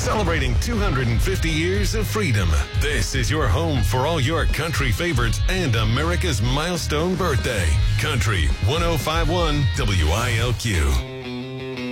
Celebrating 250 years of freedom. This is your home for all your country favorites and America's milestone birthday. Country 1051 WILQ.